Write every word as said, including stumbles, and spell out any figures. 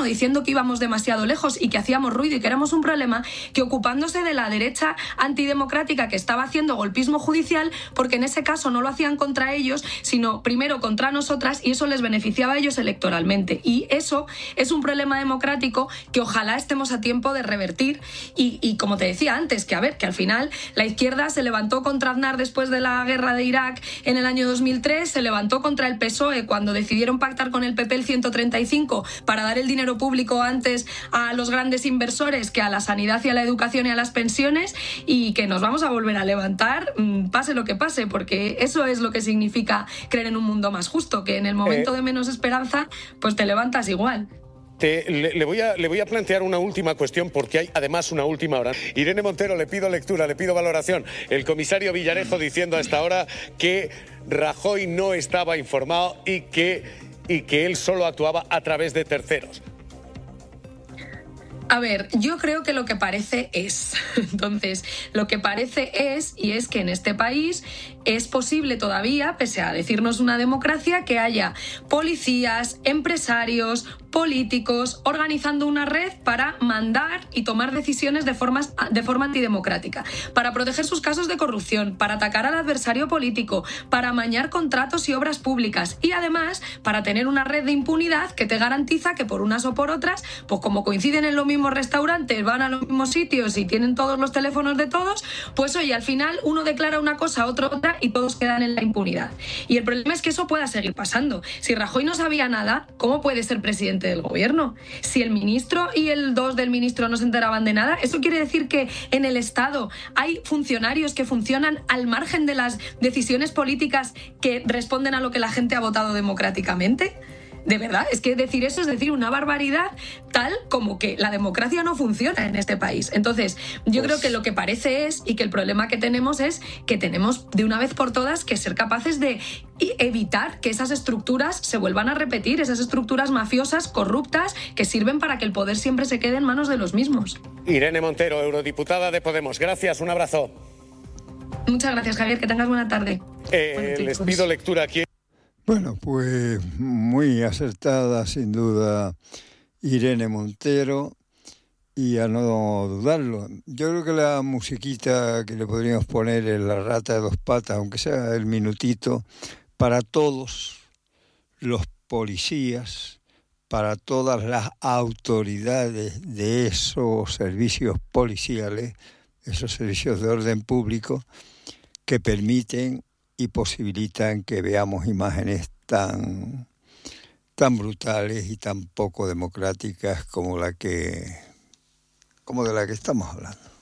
diciendo que íbamos demasiado lejos y que hacíamos ruido y que éramos un problema, que ocupándose de la derecha antidemocrática que estaba haciendo golpismo judicial, porque en ese caso no lo hacían contra ellos, sino primero contra nosotras, y eso les beneficiaba a ellos electoralmente. Y eso es un problema democrático que ojalá estemos a tiempo de revertir. Y, y como te decía antes, que a ver, que al final la izquierda se levantó contra Aznar después de la guerra de Irak en el año dos mil tres, se levantó contra el P S O E cuando decidieron pactar con el P P el ciento treinta y cinco para dar el dinero público antes a los grandes inversores que a la sanidad y a la educación y a las pensiones, y que nos vamos a volver a levantar, pase lo que pase, porque eso es lo que significa creer en un mundo más justo, que en el momento eh... de menos esperanza, pues te levantas igual. Te, le, le, voy a, le voy a plantear una última cuestión, porque hay además una última hora. Irene Montero, le pido lectura, le pido valoración. El comisario Villarejo diciendo a esta hora que Rajoy no estaba informado y que, y que él solo actuaba a través de terceros. A ver, yo creo que lo que parece es, entonces, lo que parece es, y es que en este país es posible todavía, pese a decirnos una democracia, que haya policías, empresarios, políticos, organizando una red para mandar y tomar decisiones de, formas, de forma antidemocrática, para proteger sus casos de corrupción, para atacar al adversario político, para amañar contratos y obras públicas, y además para tener una red de impunidad que te garantiza que por unas o por otras, pues como coinciden en lo mismo, mismos restaurantes, van a los mismos sitios y tienen todos los teléfonos de todos, pues oye, al final uno declara una cosa, otro otra y todos quedan en la impunidad. Y el problema es que eso pueda seguir pasando. Si Rajoy no sabía nada, ¿cómo puede ser presidente del gobierno? Si el ministro y el dos del ministro no se enteraban de nada, ¿eso quiere decir que en el Estado hay funcionarios que funcionan al margen de las decisiones políticas que responden a lo que la gente ha votado democráticamente? De verdad, es que decir eso es decir una barbaridad, tal como que la democracia no funciona en este país. Entonces, yo pues... creo que lo que parece es, y que el problema que tenemos es que tenemos de una vez por todas que ser capaces de evitar que esas estructuras se vuelvan a repetir, esas estructuras mafiosas, corruptas, que sirven para que el poder siempre se quede en manos de los mismos. Irene Montero, eurodiputada de Podemos. Gracias, un abrazo. Muchas gracias, Javier, que tengas buena tarde. Eh, bueno, les pido lectura aquí. Bueno, pues muy acertada, sin duda, Irene Montero, y a no dudarlo. Yo creo que la musiquita que le podríamos poner es La rata de dos patas, aunque sea el minutito, para todos los policías, para todas las autoridades de esos servicios policiales, esos servicios de orden público, que permiten y posibilitan que veamos imágenes tan, tan brutales y tan poco democráticas como la que, como de la que estamos hablando.